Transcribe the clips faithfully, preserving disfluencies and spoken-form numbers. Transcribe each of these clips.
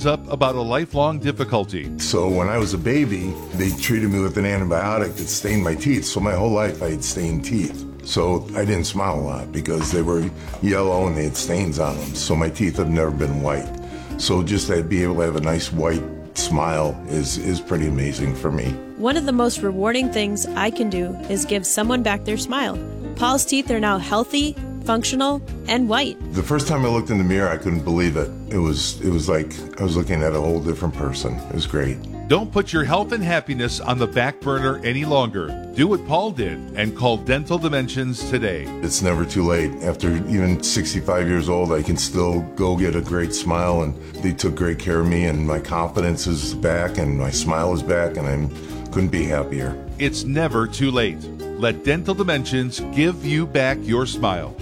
heads up about a lifelong difficulty. So when I was a baby, they treated me with an antibiotic that stained my teeth. So my whole life I had stained teeth. So I didn't smile a lot because they were yellow and they had stains on them. So my teeth have never been white. So just to be able to have a nice white smile is, is pretty amazing for me. One of the most rewarding things I can do is give someone back their smile. Paul's teeth are now healthy, functional, and white. The first time I looked in the mirror, I couldn't believe it. It was, it was like I was looking at a whole different person. It was great. Don't put your health and happiness on the back burner any longer. Do what Paul did and call Dental Dimensions today. It's never too late. After even sixty-five years old, I can still go get a great smile, and they took great care of me, and my confidence is back, and my smile is back, and I couldn't be happier. It's never too late. Let Dental Dimensions give you back your smile.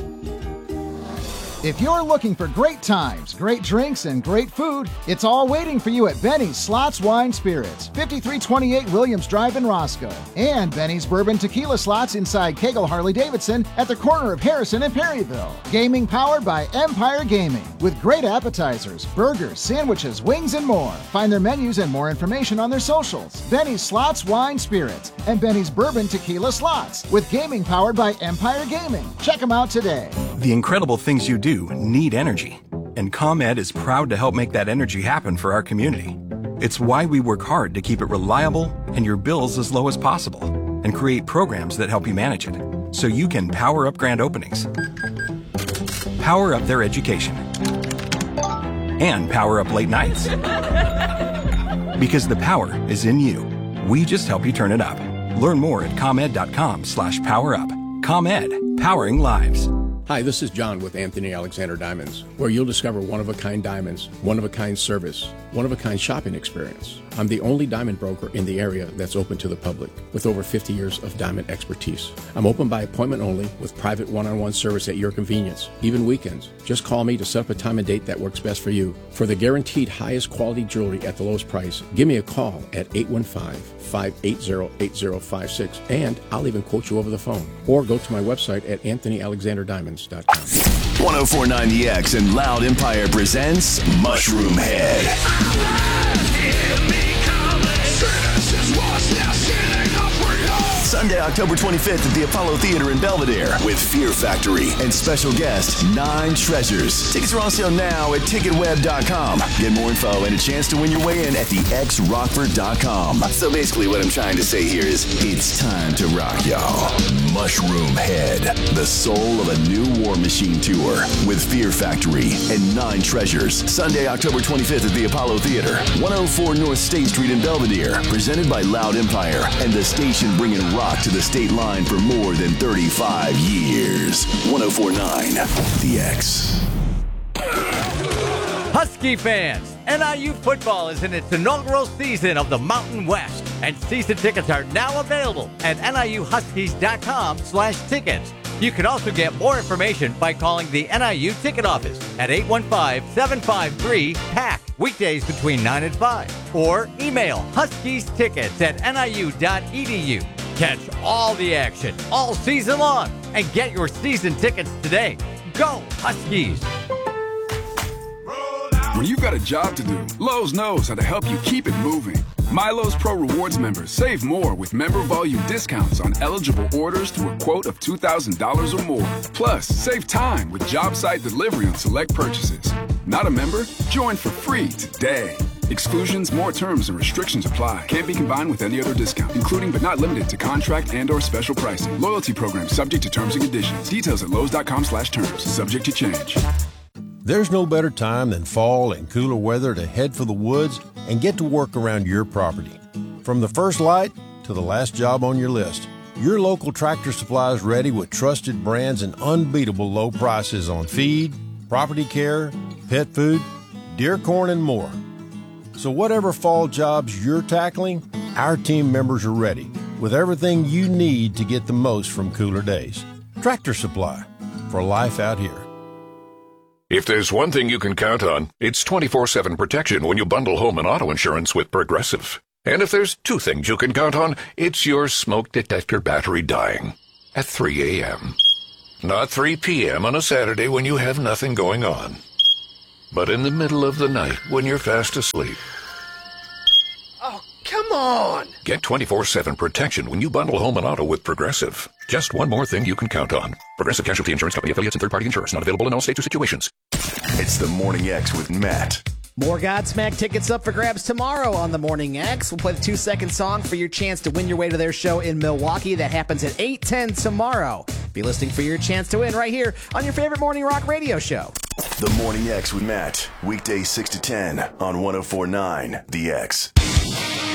If you're looking for great times, great drinks, and great food, it's all waiting for you at Benny's Slots Wine Spirits, fifty-three twenty-eight Williams Drive in Roscoe, and Benny's Bourbon Tequila Slots inside Kegel Harley-Davidson at the corner of Harrison and Perryville. Gaming powered by Empire Gaming, with great appetizers, burgers, sandwiches, wings, and more. Find their menus and more information on their socials. Benny's Slots Wine Spirits and Benny's Bourbon Tequila Slots, with gaming powered by Empire Gaming. Check them out today. The incredible things you do need energy, and ComEd is proud to help make that energy happen for our community. It's why we work hard to keep it reliable and your bills as low as possible, and create programs that help you manage it, so you can power up grand openings, power up their education, and power up late nights. Because the power is in you. We just help you turn it up. Learn more at ComEd.com slash power up. ComEd, powering lives. Hi, this is John with Anthony Alexander Diamonds, where you'll discover one-of-a-kind diamonds, one-of-a-kind service, one-of-a-kind shopping experience. I'm the only diamond broker in the area that's open to the public, with over fifty years of diamond expertise. I'm open by appointment only, with private one-on-one service at your convenience, even weekends. Just call me to set up a time and date that works best for you. For the guaranteed highest quality jewelry at the lowest price, give me a call at eight one five, five eight zero, eight zero five six, and I'll even quote you over the phone. Or go to my website at anthony alexander diamonds dot com. one oh four point nine The X and Loud Empire presents Mushroom Head. Sunday, October twenty-fifth at the Apollo Theater in Belvedere with Fear Factory and special guest Nine Treasures. Tickets are on sale now at ticket web dot com. Get more info and a chance to win your way in at the x rockford dot com. So basically what I'm trying to say here is it's time to rock, y'all. Mushroom Head, the soul of a new War Machine tour with Fear Factory and Nine Treasures. Sunday, October twenty-fifth at the Apollo Theater, one oh four North State Street in Belvedere. Presented by Loud Empire and the station bringing rock to the state line for more than thirty-five years. one oh four point nine The X. Husky fans, N I U football is in its inaugural season of the Mountain West, and season tickets are now available at N I U Huskies dot com slash tickets. You can also get more information by calling the N I U ticket office at eight one five, seven five three, P A C, weekdays between nine and five, or email huskies tickets at N I U dot E D U. Catch all the action all season long and get your season tickets today. Go Huskies! When you've got a job to do, Lowe's knows how to help you keep it moving. MyLowe's Pro Rewards members save more with member volume discounts on eligible orders through a quote of two thousand dollars or more. Plus, save time with job site delivery on select purchases. Not a member? Join for free today. Exclusions, more terms, and restrictions apply. Can't be combined with any other discount, including but not limited to contract and or special pricing. Loyalty program subject to terms and conditions. Details at lowes dot com slash terms. Subject to change. There's no better time than fall and cooler weather to head for the woods and get to work around your property. From the first light to the last job on your list, your local Tractor Supply is ready with trusted brands and unbeatable low prices on feed, property care, pet food, deer corn, and more. So whatever fall jobs you're tackling, our team members are ready with everything you need to get the most from cooler days. Tractor Supply, for life out here. If there's one thing you can count on, it's twenty-four seven protection when you bundle home and auto insurance with Progressive. And if there's two things you can count on, it's your smoke detector battery dying at three a.m. Not three p.m. on a Saturday when you have nothing going on. But in the middle of the night, when you're fast asleep, Oh, come on! get twenty-four seven protection when you bundle home and auto with Progressive. Just one more thing you can count on. Progressive Casualty Insurance Company affiliates and third-party insurers. Not available in all states or situations. It's the Morning X with Matt. More Godsmack tickets up for grabs tomorrow on the Morning X. We'll play the two-second song for your chance to win your way to their show in Milwaukee. That happens at eight ten tomorrow. Be listening for your chance to win right here on your favorite morning rock radio show. The Morning X with Matt. Weekdays six to ten on one oh four point nine The X.